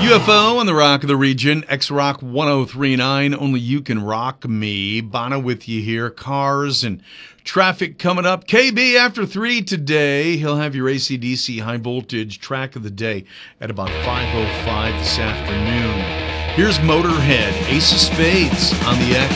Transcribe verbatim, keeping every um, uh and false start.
U F O on the Rock of the Region, X-Rock ten thirty-nine, Only You Can Rock Me. Bono with you here. Cars and traffic coming up. K B after three today. He'll have your A C D C high voltage track of the day at about five oh five this afternoon. Here's Motorhead, Ace of Spades on the X.